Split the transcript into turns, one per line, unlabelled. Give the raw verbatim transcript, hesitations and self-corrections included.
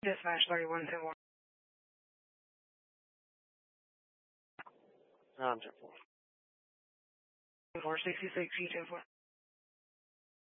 Dispatch thirty-one ten four.
Um, ten four.
four sixty-six, E ten four.